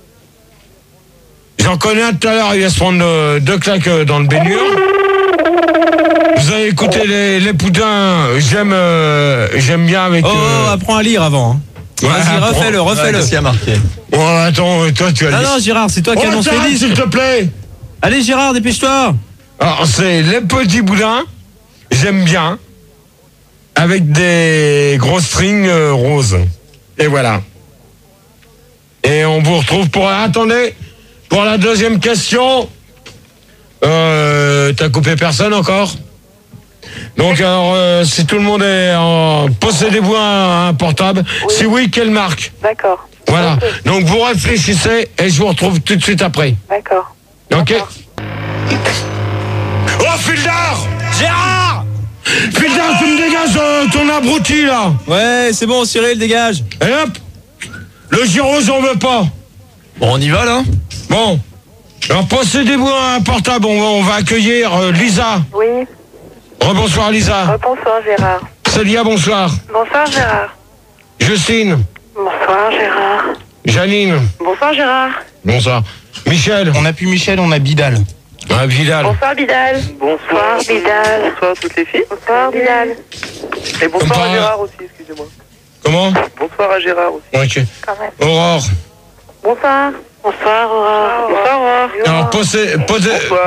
J'en connais un tout à l'heure, il va se prendre euh, deux claques euh, dans le baignure. Vous avez écouté les, les poudins, j'aime euh, j'aime bien avec... Oh, euh, apprends à lire avant. hein. ouais, Vas-y, apprends. refais-le, refais-le. Qu'est-ce qu'il y a marqué? Oh, attends, toi, tu as Non, dit... non, Gérard, c'est toi qui Oh, annonce les t'arrêtes, disques. s'il te plaît. Allez, Gérard, dépêche-toi. Alors, c'est les petits boudins, j'aime bien, avec des gros strings euh, roses. Et voilà. Et on vous retrouve pour... Attendez, pour la deuxième question. Euh, T'as coupé personne encore? Donc, alors, euh, si tout le monde est en... Possédez-vous un, un portable? Oui. Si oui, quelle marque? D'accord. Voilà. Ok. Donc, vous réfléchissez et je vous retrouve tout de suite après. D'accord. Ok? D'accord. Oh, Fildar! Gérard! Fildar, tu me dégages euh, ton abruti, là! Ouais, c'est bon, Cyril, dégage. Et hop! Le gyro, j'en veux pas! Bon, on y va là? Bon. Alors, possédez-vous un portable, on va, on va accueillir euh, Lisa. Oui. Rebonsoir, Lisa. Oh, bonsoir Gérard. Célia, bonsoir. Bonsoir Gérard. Justine. Bonsoir Gérard. Janine. Bonsoir Gérard. Bonsoir. Michel. On a plus Michel, on a Bidal. Ah, Vidal. Bonsoir Bidal. Bonsoir Bidal. Bonsoir à toutes les filles. Bonsoir Bidal. Et bonsoir Bonsoir. à Gérard aussi, excusez-moi. Comment? Bonsoir à Gérard aussi. Ok. Quand même. Aurore. Bonsoir. Bonsoir Aurore. Bonsoir Aurore. Alors, possé- posé- Bonsoir.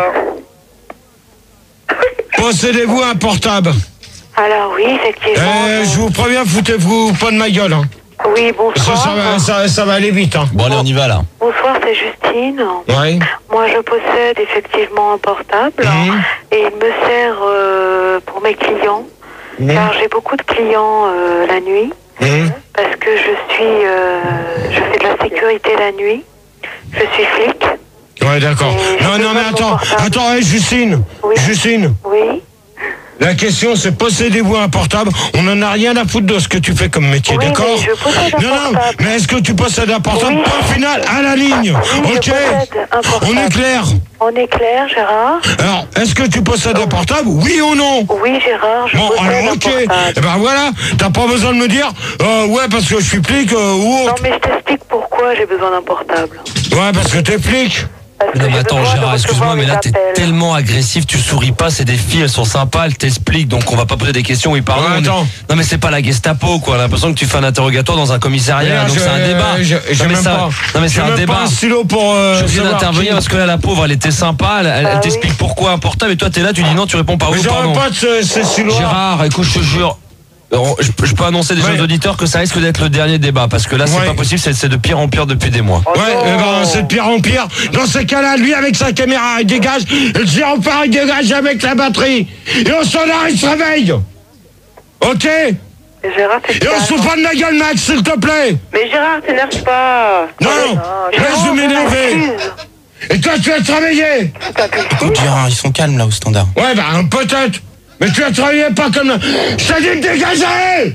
possédez-vous un portable. Alors oui, effectivement. Euh, je vous préviens, foutez-vous pas de ma gueule. Hein. Oui, Ça, ça, bonsoir. va, ça, ça va aller vite. Hein. Bon, allez, on y va là. Bonsoir, c'est Justine. Ouais. Moi, je possède effectivement un portable Mhm. et il me sert euh, pour mes clients, Mhm. car j'ai beaucoup de clients euh, la nuit, Mmh. parce que je suis, euh, je fais de la sécurité la nuit. Je suis flic. Ouais, d'accord. Et Non, j'ai non, besoin mais de mon attends, portable. attends, hey, Justine. Oui. Justine. Oui. La question, c'est possédez-vous un portable? On n'en a rien à foutre de ce que tu fais comme métier, Oui, d'accord? mais je possède un Non, non, portable. mais est-ce que tu possèdes un portable? Oui. Point final, à la ligne. Oui, je Ok. possède un portable. On est clair. On est clair, Gérard. Alors, est-ce que tu possèdes un portable? Oui ou non? Oui, Gérard, je Bon, possède alors, un ok. portable. Eh ben voilà, t'as pas besoin de me dire, euh, ouais, parce que je suis flic euh, ou Non, autre. mais je t'explique pourquoi j'ai besoin d'un portable. Ouais, parce que t'es flic. Parce que Non mais j'ai attends besoin de Gérard, excuse-moi recevoir mais les là t'es appels. tellement agressif, tu souris pas, c'est des filles, elles sont sympas, elles t'expliquent, donc on va pas poser des questions, oui pardon. Ouais, on est- attends. Non mais c'est pas la Gestapo quoi, on a l'impression que tu fais un interrogatoire dans un commissariat, Là, donc je- c'est un débat. je- J'ai non mais même ça, pas. non mais j'ai c'est un même débat. pas un stylo pour. Euh, Je suis obligé savoir d'intervenir qui- parce que là la pauvre elle était sympa, elle, elle- Bah elle oui. t'explique pourquoi un portable et toi t'es là, tu dis non, tu réponds pas Mais oui ou j'aurais pardon. pas de ce, ce stylo. Gérard, écoute je te jure. Alors, Je, je peux annoncer des Ouais. jeunes auditeurs que ça risque d'être le dernier débat parce que là c'est Ouais. pas possible, c'est c'est de pire en pire depuis des mois. Ouais, eh ben, c'est de pire en pire. Dans ces cas-là, lui avec sa caméra, il dégage. Et le gyrophare, il dégage avec la batterie. Et au sonore, il se réveille. Ok? Et Et Gérard, t'es on se fout pas de ma gueule, Max, s'il te plaît. Mais Gérard, t'énerve pas. Non, non, laisse de m'énerver. Et toi, tu vas te réveiller. Écoute, Gérard, ils sont calmes là au standard. Ouais, bah, peut-être. Mais tu as travaillé pas comme... Je t'ai dit de dégager.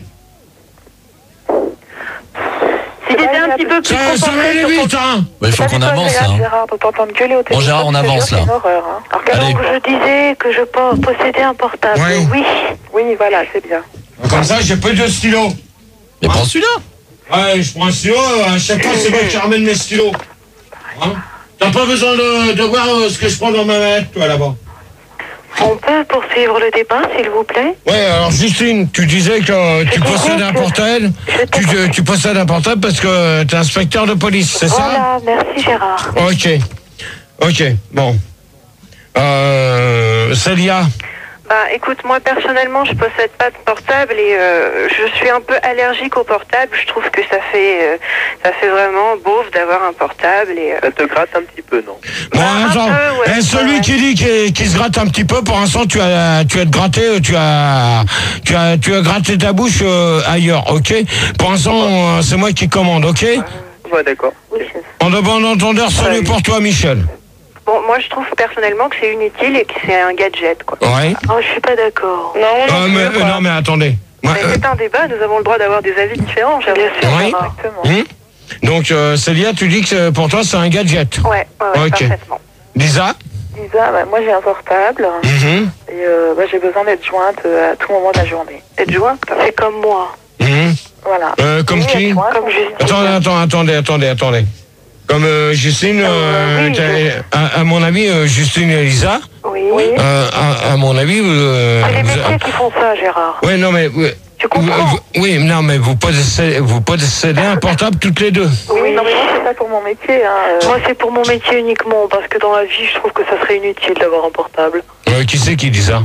S'il était un petit peu plus Ça, ça va concentré aller sur vite, ton- hein. Bah, il faut qu'on avance là. Gérard, on t'entend gueuler au téléphone. Bon, Gérard, on je te avance, jure, là. C'est une horreur. Hein. Alors, Allez. Donc je disais que je po- possédais un portable. Oui. Oui. oui, voilà, c'est bien. Comme ça, j'ai peu de stylos. Mais prends celui-là. Ouais, je prends un stylo, à chaque fois, c'est moi qui ramène mes stylos. Hein? T'as pas besoin de, de voir euh, ce que je prends dans ma main, toi, là-bas. On peut poursuivre le débat, s'il vous plaît? Ouais, alors Justine, tu disais que euh, tu Je disais possèdes un que- portable. je Tu, tu, tu possèdes un portable parce que t'es inspecteur de police, c'est Voilà, merci Gérard. ça? Ok. Ok, bon. Euh, Célia. Bah écoute, moi personnellement je possède pas de portable et euh, je suis un peu allergique au portable. Je trouve que ça fait euh, ça fait vraiment beauf d'avoir un portable et euh, Ça te gratte un petit peu, non? Bon, un attends. peu, ouais, Eh, celui ouais. qui dit qu'il qu'il se gratte un petit peu, pour l'instant, tu as, tu as te gratté, tu as, tu as, tu as gratté ta bouche euh, ailleurs, ok? Pour l'instant, euh, c'est moi qui commande, ok? Ouais, d'accord. En de bon entendeur, salut pour toi, Michel. bon, moi je trouve personnellement que c'est inutile et que c'est un gadget quoi. Ouais. Oh, je suis pas d'accord. Non, Euh, mais, euh, non, mais attendez. Moi, Mais euh, c'est un débat, nous avons le droit d'avoir des avis différents, Gérard. Bien sûr. Oui. Exactement. hum Donc, euh, Célia, tu dis que c'est- pour toi, c'est un gadget. Ouais, ouais, ouais, Ok. parfaitement. Lisa. Lisa, bah, moi j'ai un portable Mhm. et euh, bah, j'ai besoin d'être jointe euh, à tout moment de la journée. Être joint, c'est comme moi. Mhm. Voilà. Euh, comme Oui, qui être jointe, Comme Justine. Attendez, attendez, attendez, attendez, attendez. Comme euh, Justine, euh, Euh, oui, t'as- à, à mon avis, euh, Justine et Lisa, Oui. euh, à, à mon avis, vous... euh, C'est les vous- métiers qui font ça, Gérard. Ouais, non, mais... vous- Tu comprends? vous- oui, non, mais vous possédez, vous possédez un portable toutes les deux. Oui, non mais moi c'est pas pour mon métier. Hein. euh, Moi, c'est pour mon métier uniquement, parce que dans la vie, je trouve que ça serait inutile d'avoir un portable. Euh, qui c'est qui dit ça?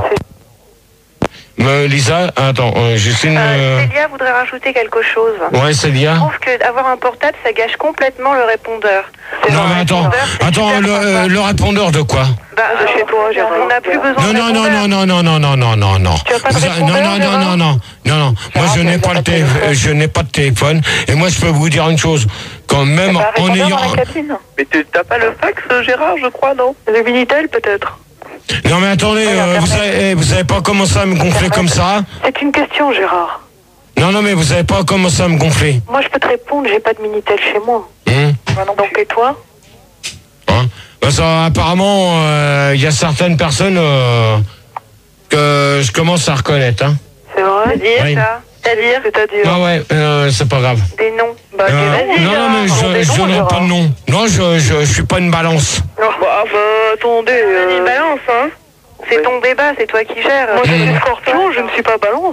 Euh, Lisa, attends, euh, Justine... Euh, euh, Célia voudrait rajouter quelque chose. ouais, Je Célia. trouve que d'avoir un portable, ça gâche complètement le répondeur. C'est Non, genre mais un attends, répondeur, c'est attends, super le, sympa. euh, le répondeur de quoi? Bah, de chez toi, Gérard. On n'a plus besoin Non, de non, non, répondeur. non, non, non, non, non, non, non, non. Tu as pas de Vous a- répondeur, non, non, non, Gérard non, non, non, non. Moi, je n'ai pas le téléphone, je n'ai pas de téléphone. Et moi, je peux vous dire une chose. Quand même, bah, en répondeur ayant... dans la cabine. Mais tu- t'as pas le fax, Gérard, je crois, non? Le Minitel, peut-être. Non, mais attendez, euh, vous savez, eh, vous savez pas commencer à me gonfler comme ça? C'est une question, Gérard. Non, non, mais vous savez pas commencer à me gonfler. Moi, je peux te répondre, j'ai pas de Minitel chez moi. Hein? Donc, et toi? Hein? Parce qu'apparemment, il y a certaines personnes euh, que je commence à reconnaître. Hein? C'est vrai? C'est-à-dire, Oui. ça? C'est-à-dire? C'est-à-dire? Ah ouais, euh, c'est pas grave. Des noms. Bah, ok, Euh, vas-y, non, Gérard, non, mais prends des je, je noms, donnerai Gérard. pas de nom. Non, je, je, je suis pas une balance. Non, bah, bah, attendez. Euh... balance, hein? C'est ton débat, c'est toi qui gères. Moi, je suis scorpion, je ne suis pas balance.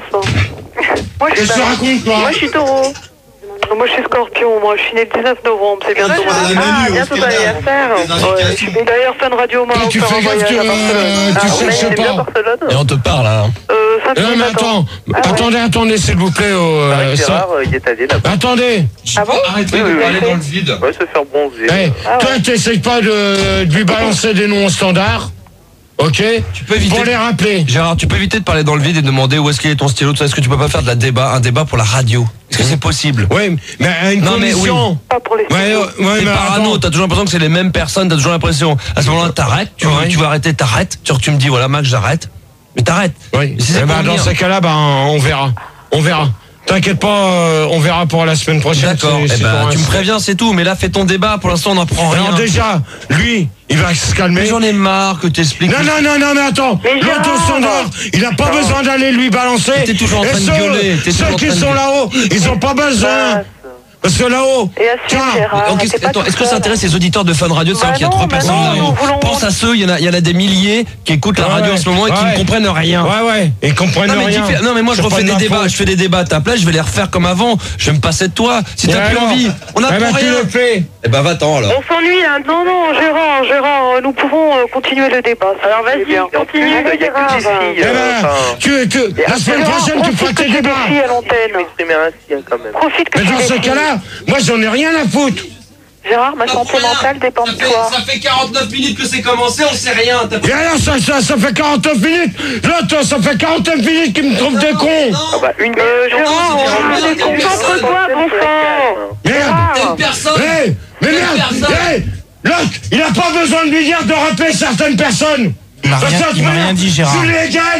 Moi, je Qu'est-ce que tu racontes, toi? Moi, je suis taureau. Moi, je suis scorpion. Moi, je suis né le dix-neuf novembre. C'est bientôt mon Ah, anniversaire. Manu, bientôt on se ton calme. anniversaire. Les indications. Ouais. Et d'ailleurs, Fun Radio m'a Eh, tu offert fais un gaffe, voyage tu, à Barcelone. euh, tu Ah, cherches ouais, c'est bien pas. Barcelone. Et on te parle là. Euh, ça, Non, mais attends, attendez, attendez, s'il vous plaît. euh, Avec ça- Gérard, euh, il est allé là-bas. Attendez. Ah bon? Arrêtez Oui, de oui, parler oui. dans le vide. Ouais, se faire bronzer. Eh, Ah toi, ouais. t'essayes pas de, de lui balancer des noms au standard. Ok? Tu peux éviter. Pour les rappeler. Gérard, tu peux éviter de parler dans le vide et de demander où est-ce qu'il est ton stylo, tout ça. Est-ce que tu peux pas faire de la débat, un débat pour la radio? Est-ce que c'est possible? Oui, mais à une Non, mais condition. Pas pour les Ouais, studios. ouais, T'es mais parano, attends. t'as toujours l'impression que c'est les mêmes personnes, t'as toujours l'impression. À ce moment-là, t'arrêtes, tu, Ouais. tu vas arrêter, t'arrêtes. Genre, tu me dis, voilà, Max, j'arrête. Mais t'arrêtes. Oui. Mais si c'est Eh pour ben, dans venir. ces cas-là, ben, on verra. On verra. T'inquiète pas, euh, on verra pour la semaine prochaine. D'accord. si- Eh si ben, t'en tu me restes. préviens, c'est tout. Mais là, fais ton débat. Pour l'instant, on n'en prend rien. Alors déjà, lui, il va se calmer. Mais j'en ai marre que t'expliques. Non, non, non, non, mais attends. Mais L'autre au Gérard, standard, il n'a pas besoin d'aller lui balancer. T'es toujours en Et train de ceux, gueuler, t'es ceux toujours en qui train de sont gueuler. là-haut, ils ont pas besoin. Parce que là-haut, Et assume, tiens, Gérard. Donc, t'es est-ce, pas attends, tout est-ce que ça seul. intéresse les auditeurs de Fun Radio de savoir Bah qu'il y a non, trois bah personnes non, là-haut? nous voulons- Pense à ceux, il y en a, il y en a des milliers qui écoutent la Ouais, radio ouais. en ce moment et qui Ouais. ne comprennent rien. ouais, ouais, ils comprennent Non mais, rien. diffé- non mais moi je C'est refais pas de des ma débats, faute. je fais des débats à ta place, je vais les refaire comme avant, je vais me passer de toi. Si Et t'as plus alors envie, on n'a Eh ben, pour tu rien. le fais. Eh ben va-t'en alors. On s'ennuie là. Non, non, Gérard, Gérard, nous pouvons euh, continuer le débat. Alors vas-y, continue, Il y a que des Gérard. filles. Eh euh, ben, enfin, tu, tu, la semaine Gérard, prochaine, tu feras profite tes que tu es débats. des filles à je l'antenne. m'exprimer ainsi, hein, quand même. Profite que Mais tu dans es ce des filles. cas-là, moi, j'en ai rien à foutre. Gérard, ma santé mentale dépend Ça de fait, toi. ça fait quarante-neuf minutes que c'est commencé, on sait rien. T'as pas- Et alors, ça, ça, ça fait quarante-neuf minutes. L'autre, ça fait quarante-neuf minutes qu'il me trouve des cons. Ah bah, une Euh, Gérard, c'est on bien, se déconcentre-toi, bon sang. Merde. T'es une personne. Hé, mais Quelle merde. personne Hé, l'autre, il n'a pas besoin de lui dire de rappeler certaines personnes. Il m'a Parce rien- que, il m'a frère, rien dit, Gérard. Julie Hegel,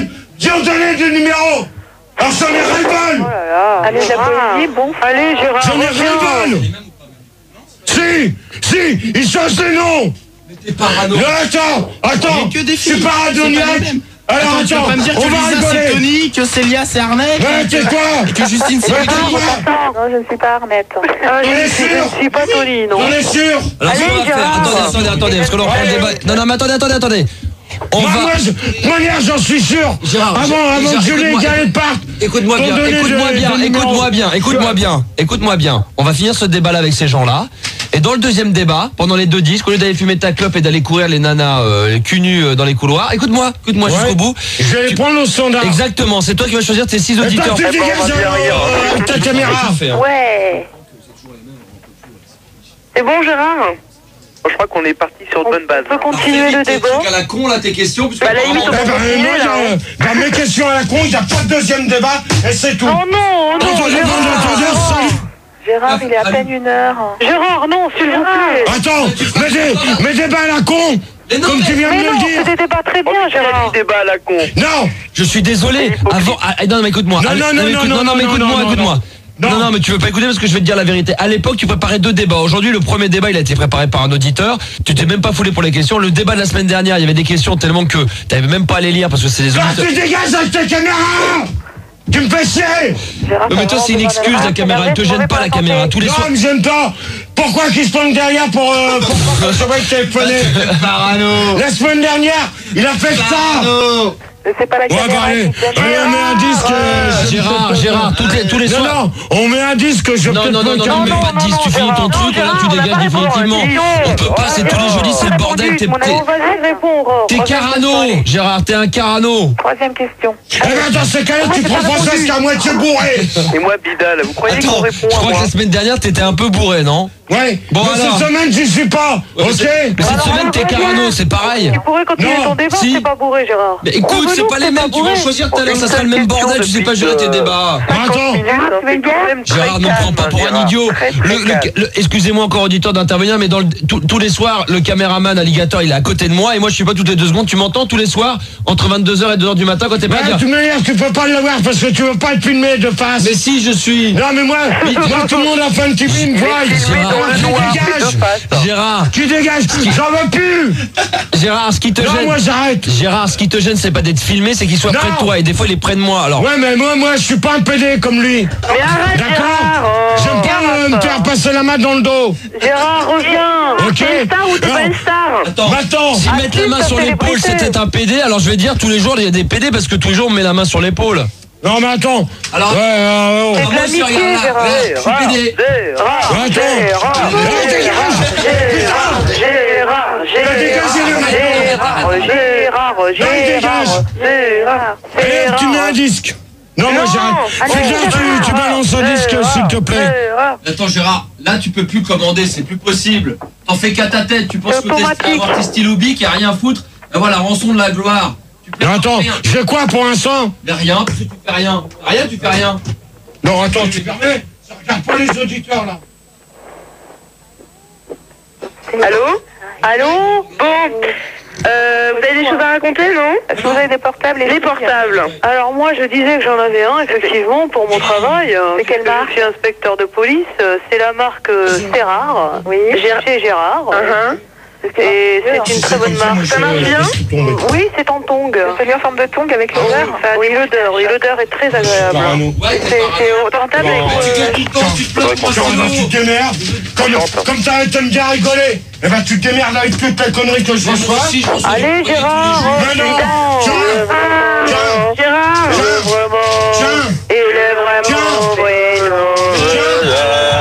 J'ai donné du numéro. Alors j'en ai ras-le-bol. Oh là là. Allez, la poésie, bon. Allez, Gérard. J'en ai ras-le-bol. Si, si, ils changent les noms. Mais t'es parano. Non, attends, attends. que des Je suis filles, paranoïaque. c'est pas les mêmes. Alors Attends, tu vas attends, pas me dire on que va Lisa c'est rigoler. Tony, que Célia c'est Arnett, Ouais, tais-toi. que Justine c'est Ouais, Vicky. tais-toi. Non, je ne suis pas Arnette. Ah, On je, est suis, sûr. je ne suis pas Tony, non. J'en ai sûr. Alors, ce Allez, qu'on va faire, Gérard. attendez, attendez, attendez, parce que là, on reprend le débat. Non, non, mais attendez, attendez, attendez. On Moi, va. moi, je, de manière, j'en suis sûr. Gérard, avant, Gérard, avant que Julie et écoute-moi, Gaël partent. Écoute-moi t'ont bien, donné écoute-moi de- bien, de numéros. écoute-moi bien, écoute-moi bien, écoute-moi bien. On va finir ce débat-là avec ces gens-là. Et dans le deuxième débat, pendant les deux disques, au lieu d'aller fumer ta clope et d'aller courir les nanas euh, les cul nus euh, dans les couloirs, écoute-moi, écoute-moi Ouais. jusqu'au bout. Je vais les prendre au standard. Exactement, c'est toi qui vas choisir tes six Et toi, auditeurs. tu Eh ben, dégages on va bien rire. euh, ta caméra. Ouais. C'est bon, Gérard? Je crois qu'on est parti sur de bonnes bases. On peut continuer le débat? à la con là tes questions puisque Bah, à la limite, on Eh va ben, continuer, moi, là. je- dans mes questions à la con, il n'y a pas de deuxième débat et c'est tout. Oh non, oh non, Attendez, Gérard. attendez, attendez. Gérard, il est à peine une heure. Gérard, non, s'il vous plaît. Attends, mais des, mais débats à la con, Mais non, comme mais- tu viens de Mais me non, le c'est dire. des débats très bien, On a Gérard. dit débat à la con. Non, Je suis désolé. Avant, ah, non, non, mais écoute-moi. Non, Allez, non, non, mais non, écoute- non, non, non, mais non, écoute-moi, non, écoute-moi. non. Non, non, mais tu veux pas écouter parce que je vais te dire la vérité. À l'époque, tu préparais deux débats. Aujourd'hui, le premier débat, il a été préparé par un auditeur. Tu t'es même pas foulé pour les questions. Le débat de la semaine dernière, il y avait des questions tellement que t'avais même pas à les lire parce que c'est des toi, auditeurs. tu dégages avec ta caméra. Tu me fais chier. Gérard, Non, mais toi, c'est une excuse, la caméra. Elle te gêne pas, la caméra. Tous les soirs. Non, mais j'aime pas. Pourquoi qu'ils se prennent derrière pour, euh, pour pas que ce mec téléphoné? Parano. La semaine dernière, il a fait ça. Parano. c'est pas la Ouais, bah caméra. allez, qui te allez, on met un disque. euh, je- Gérard, Gérard, toutes les, tous les Non, soirs. non, on met un disque, je Non, peux non, non, non, non, mais pas de disque, tu finis ton truc, et là tu dégages définitivement. On peut pas, c'est tous les jeudis, c'est le bordel, t'es, Bon, t'es, vas-y, réponds. t'es Carano, Gérard, t'es un Carano. Troisième question. Eh ben, dans ce cas-là, tu prends Françoise qui est à moitié bourré. Et moi, Bidal, vous croyez qu'on Attends, je répond à crois que moi? la semaine dernière t'étais un peu bourré, non? Ouais. Bon, Mais alors. cette semaine, j'y suis pas. Ouais, mais Ok. c'est- Mais cette semaine t'es Carano, c'est pareil. Tu pourrais continuer Non, ton débat, si. c'est pas bourré, Gérard. Mais écoute, c'est Convenons pas que les c'est mêmes, tu vas bourré. choisir tout à l'heure, Une ça sera le seule même question bordel, tu sais pas depuis gérer tes que- débats. Attends. Gérard, ne prends pas pour un idiot. Le- le- le- excusez-moi encore auditeur d'intervenir, mais dans le, tous- tous les soirs, le caméraman alligator, il est à côté de moi et moi je suis pas toutes les deux secondes. Tu m'entends tous les soirs entre vingt-deux heures et deux heures du matin quand t'es pas Bah, à de dire. toute manière, tu peux pas l'avoir parce que tu veux pas être filmé de face. Mais si je suis. Non, mais moi, moi, tout le monde a fait un petit film, voit. Gérard, Tu dégages. Gérard, Tu dégages. J'en veux plus. Gérard, ce qui te Non, gêne. moi, j'arrête. Gérard, ce qui te gêne, c'est pas d'être filmé, c'est qu'il soit Non. près de toi et des fois il est près de moi. Alors. Ouais, mais moi, moi, je suis pas un pédé comme lui. Mais arrête, Gérard. D'accord. oh. J'aime pas euh, me faire passer la main dans le dos. Gérard, reviens. Ok. T'es une star ou t'es Non. pas une star? Attends. Maintenant. Si Ah, mettre si, la main ça sur fait l'épaule, les c'était un P D, alors je vais dire tous les jours il y a des P D parce que tous les jours on met la main sur l'épaule. Non, mais attends. Alors. Ouais, euh, oh. C'est de moi aussi, l'amitié, regarde là, Gérard. là, je suis P D. Gérard, Attends. Gérard, Non, dégage. Gérard, Gérard, Mais dégagez-le maintenant. Gérard, Gérard, Non, il dégage. Gérard, Gérard, Allez, hop, tu mets un disque. Non, moi, Non. j'arrête. Allez, Fais-le, tu, tu balances un disque, s'il te plaît. Gérard. Attends Gérard, là tu peux plus commander, c'est plus possible. T'en fais qu'à ta tête, tu penses C'est que t'es automatique. avoir tes stylos bics et à rien foutre. Ben voilà, rançon de la gloire. Tu peux Non, faire attends, rien. je fais quoi pour l'instant? Mais rien, parce que tu fais rien. Rien, tu fais rien. Non, attends, tu permets? Ça regarde pas les auditeurs, là. Allô? Allô? Bon. Euh, vous avez des choses à raconter, non? Est-ce que vous avez des portables et Les portables. Alors moi, je disais que j'en avais un, effectivement, pour mon travail. euh, C'est quelle puisque marque? Je suis inspecteur de police. euh, C'est la marque euh, Sterard. Oui. Gé- Chez Gérard. Uh-huh. Et c'est une très bonne marque. Ça marche bien? Oui, c'est en tong. Celui en forme de tongue avec l'odeur. Oui, l'odeur. Oui, l'odeur est très agréable. Parano. Ouais, C'est c'est rentable avec Mais tu gueules tout le temps, tu te plains de moi sur Quand tu l'eau. te démerdes, comme, comme t'arrêtes de me bien rigoler, eh ben tu te démerdes avec toute ta connerie que je Moi, moi reçois. aussi, je reçois des Allez, courriers tous les Gérard. jours. oh, Mais non. putain, Tiens. euh, vraiment. Tiens. Gérard. Tiens. euh, Vraiment. Tiens. Il est vraiment. Tiens. Tiens.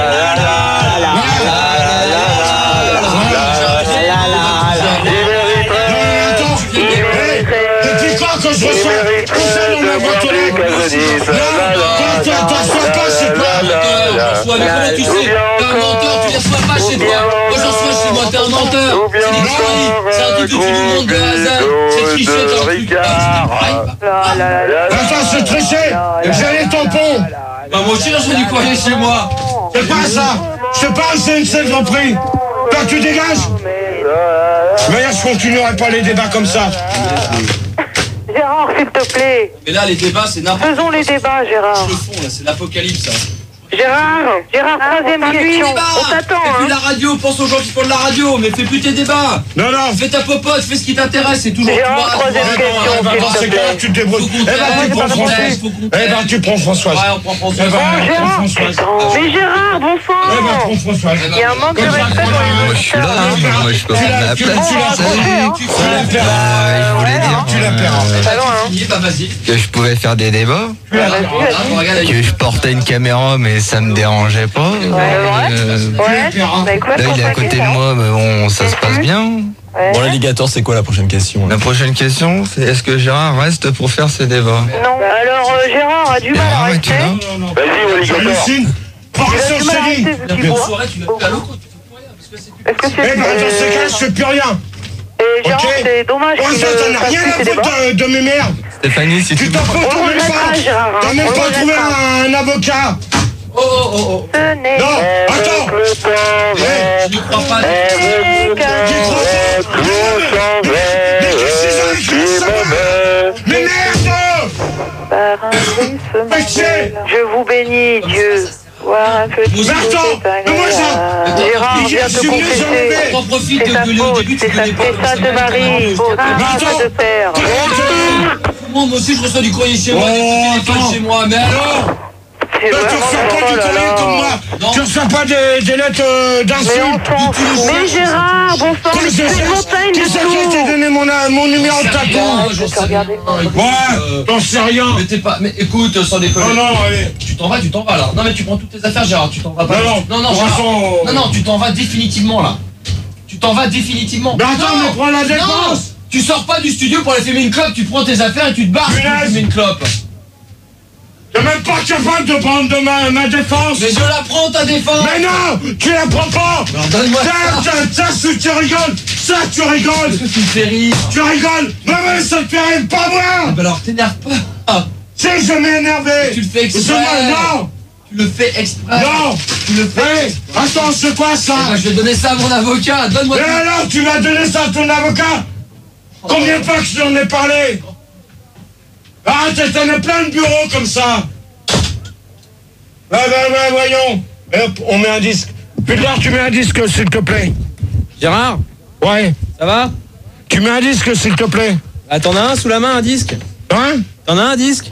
Depuis quand que je reçois tout ça dans ma boîte aux lettres? Non, toi, toi, t'en reçois pas, c'est toi. J'en reçois, mais comment tu sais? T'es un menteur, tu les reçois pas chez toi. Moi j'en reçois chez moi, t'es un menteur. C'est des conneries. C'est un truc que tu nous montres de A à Z. C'est tricher, t'as un truc. Là, là, là, là. Attends, c'est tricher. J'ai les tampons. Bah moi aussi j'en reçois du courrier chez moi. C'est pas ça. C'est pas un C N C, j'en prie. Toi, tu dégages. Mais là, je continuerai pas les débats comme ça. Gérard, Gérard, s'il te plaît. Mais là, les débats, c'est n'importe quoi. Faisons les débats, Gérard. Le fond, là, c'est l'apocalypse, ça. Gérard, Gérard, troisième question. On t'attend, Fais plus hein. la radio, pense aux gens qui font de la radio, mais fais plus tes débats. Non, non. Fais ta popote, fais ce qui t'intéresse, c'est toujours Gérard, toi. troisième toi, question, toi, Eh ben, s'il dans te ces plaît. cas-là, tu te débrouilles. Eh ben, tu prends Françoise. Eh ben, tu prends Françoise. Ouais, on prend Françoise. Eh ben, prends Gérard, Françoise. mais Gérard, bon Eh ben, sang. prends Françoise. Il y a un manque de Comme ça, respect prends pour la- les Moi, je suis là, hein. Moi, je peux Tu prendre la- la tu place. la- tu la- Salut. tu la perds. Euh, je voulais dire Tu la perds. Pas loin, hein. Fini, bah vas-y. que je pouvais faire des débats, Tu la Vas-y, perds. vas-y. Regarde, que je portais une caméra, mais ça me dérangeait pas. Euh, Ouais, bah écoute, Là, il est à côté de moi, mais bon, ça se passe bien. Ouais. l'alligator, c'est quoi la prochaine question La prochaine question, c'est est-ce que Gérard reste pour faire ses débats? Non, alors euh, Gérard a du mal à Gérard, es-tu rester. là? Vas-y, Tu alligator. hallucines. Par Il a ça, du je mal à t'ai dit. rester vu qu'il la boit. soirée, tu vas plus à l'eau, tu fais plus rien, parce que c'est plus... Est-ce que Eh c'est... ben, dans ces cas-là, je fais plus rien. Et Gérard, Ok. c'est dommage Moi, qu'il ça, ça ne n'a fasse rien plus à ses débats. foutre de, de mes merdes. Stéphanie, si tu Tu t'en veux. fous, On t'en le même remettra, pas. Gérard, hein. T'as On même le pas trouvé remettra. un avocat. Oh, oh, oh, oh. Ce n'est Non, attends. Eh, Je n'y crois pas. j'y crois pas. Mais qu'est-ce que c'est avec ça? Mais merde. par un bruissement Mais c'est- de- Je vous bénis, Dieu. Voir un petit Mais attends, peu mais moi, ça- agréable. Gérard Mais vient te je suis mieux, j'en confesser. avais. T'en profites C'est de sa gueuler au faute, début, tu c'est sa connais pas. c'est Sainte Marie, oh, grâce attends. de Père. Moi aussi, je reçois du courrier chez moi, Oh, des coups de téléphone attends. chez moi, mais alors C'est Toi, tu vraiment reçois pas oh du là courrier là. comme moi. Non. Tu reçois pas des, des lettres euh, Mais d'insultes. enfant, mais Gérard, bon sang, mais Qu'est-ce tu que fais c'est une montagne Qui de c'est qui t'a tout. donné mon, euh, mon numéro de Non, tatou? j'en sais Regardez. rien. Ouais, t'en sais rien. Mais t'es pas. Mais écoute, sans déconner. Non, non, allez. Tu t'en vas, tu t'en vas là. Non mais tu prends toutes tes affaires, Gérard. Tu t'en vas pas. Non, non, non, non, de toute Gérard. façon- Non, non, tu t'en vas définitivement là. Tu t'en vas définitivement. Mais attends, Non, mais prends la non, défense. tu sors pas du studio pour aller fumer une clope. Tu prends tes affaires et tu te barres pour Punaise. fumer une clope. T'es même pas capable de prendre de ma, ma défense. Mais je la prends ta défense. Mais non, tu la prends pas. Alors donne-moi Ça, ça. ça, ça, tu rigoles. Ça, tu rigoles. Est-ce que tu me fais rire? Tu rigoles. Mais ouais, ça te fait rire, pas Ah moi. bah alors t'énerve pas. Ah, Si, je m'ai énervé. tu le fais exprès. C'est moi, non. Tu le fais exprès. Non. Tu le fais. Hey, attends, c'est quoi ça? Eh ben, je vais donner ça à mon avocat. Donne-moi Mais tout. alors, tu vas donner ça à ton avocat? Combien de fois que je t'en ai parlé? Ah, t'en as plein de bureaux comme ça. Ouais, ouais, ouais, voyons. Et hop, on met un disque. Pudler, tu mets un disque, s'il te plaît. Gérard, Ouais. ça va? Tu mets un disque, s'il te plaît. Ah, t'en as un sous la main, un disque? Hein? T'en as un disque?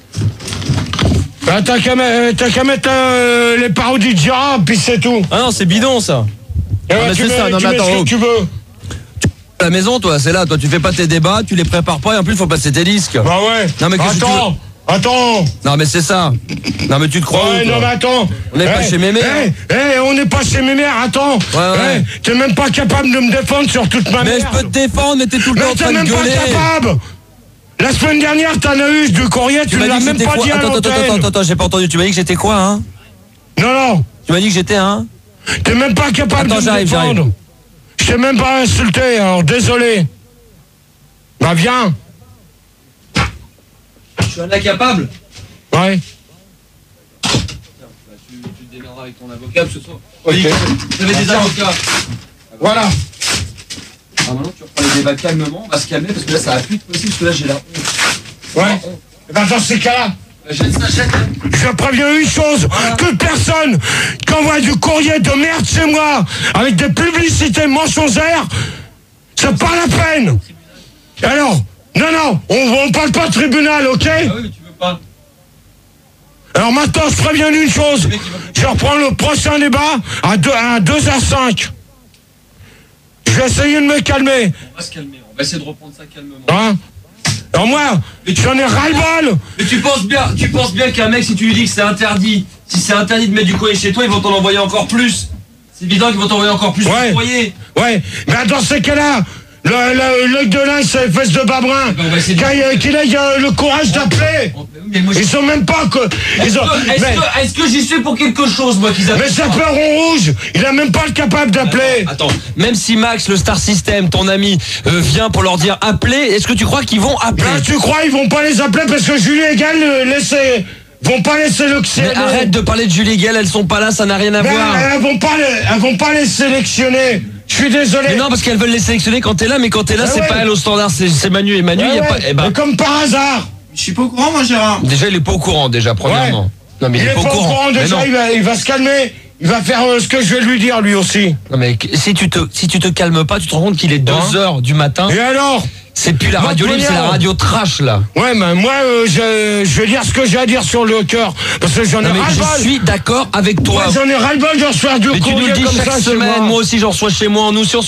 Bah, t'as qu'à me- t'as qu'à mettre euh, les parodies de Gérard, puis c'est tout. Ah non, c'est bidon ça. Et Non, ouais, mais tu c'est mets, ça, non, tu mais mets attends, ce que oh. tu veux. À la maison, toi, c'est là. Toi, tu fais pas tes débats, tu les prépares pas et en plus, faut passer tes disques. Bah ouais. Non, mais qu'est-ce que attends, attends. Non, mais c'est ça. Non, mais tu te crois Ouais, où, non, toi mais attends. On n'est pas Eh, chez Mémé, eh, eh, on n'est pas chez Mémé, attends. Ouais, ouais. Eh, t'es même pas capable de me défendre sur toute ma Mais merde. je peux te défendre, mais t'es tout le temps Mais en t'es train de même pas gueuler. capable. La semaine dernière, t'en as eu du courrier, tu, Tu ne m'as l'as dit que même j'étais pas quoi? dit à Attends, attends, l'antenne. attends, attends, j'ai pas entendu. Tu m'as dit que j'étais quoi, hein? Non, non, Tu m'as dit que j'étais un? t'es même pas capable Attends, de me j'arrive, défendre. j'arrive. Je t'ai même pas insulté, alors désolé. Bah viens. Je suis un incapable. Ouais. Tu, tu te démerderas avec ton avocat parce que ce soir. Oui, vous avez des avocats. Voilà. Ah, maintenant tu reprends les débats calmement, on va se calmer parce que là ça va plus être possible parce que là j'ai la honte. Ouais. Et ben dans ces cas-là, Jette ça, jette. je préviens une chose, que personne qui envoie du courrier de merde chez moi, avec des publicités mensongères, c'est pas la peine. Alors, non, non, on, on parle pas de tribunal, ok? Ah oui, mais tu veux pas. Alors maintenant, je préviens une chose, je reprends le prochain débat à deux heures cinq. Je vais essayer de me calmer, On va se calmer, on va essayer de reprendre ça calmement. hein? Alors moi, j'en ai ras-le-bol. Mais tu penses bien, tu penses bien qu'un mec, si tu lui dis que c'est interdit, si c'est interdit de mettre du courrier chez toi, ils vont t'en envoyer encore plus. C'est évident qu'ils vont t'envoyer encore plus Ouais. de courrier. Ouais, mais dans ces cas-là, le- le- l'œil de l'un, c'est les fesses de babrin. ben, on va essayer de- Qu'il ait- qu'il ait euh, le courage d'appeler. Mais moi, je- Ils sont même pas que. Est-ce Ils ont, que, est-ce mais, que, est-ce que j'y suis pour quelque chose, moi, qu'ils mais appellent c'est ça Peuron Rouge, il a même pas le capable d'appeler. Attends, même si Max, le Star System, ton ami, euh, vient pour leur dire appeler, est-ce que tu crois qu'ils vont appeler? Là, tu crois, ils vont pas les appeler parce que Julie et Gaël euh, laisser, vont pas les sélectionner. Mais arrête de parler de Julie Gell, elles sont pas là, ça n'a rien à Mais voir. elles vont pas les, elles vont pas les sélectionner. Je suis désolé. Mais non, parce qu'elles veulent les sélectionner quand t'es là, mais quand t'es là, Ah c'est ouais. pas elle au standard, c'est c'est Manu et Manu. Ouais, y a ouais. pas, eh ben, Mais comme par hasard. Je suis pas au courant, moi, Gérard. déjà, il est pas au courant, déjà, premièrement. Ouais. Non, mais il, Il est est pas au courant. Mais déjà, non. il va, il va se calmer. Il va faire euh, ce que je vais lui dire, lui aussi. Non, mais si tu te, si tu te calmes pas, tu te rends compte qu'il est deux heures du matin. Et alors? C'est plus la Moi, radio libre, Tonia. c'est la radio trash, là. Ouais, mais moi, euh, je, je vais dire ce que j'ai à dire sur le cœur. Parce que j'en ai Non, mais ras-le-bol. je suis d'accord avec toi. Ouais, j'en ai ras-le bol de recevoir du Mais tu nous courrier le dis comme chaque ça chez semaine, moi. moi aussi j'en reçois chez moi, nous sur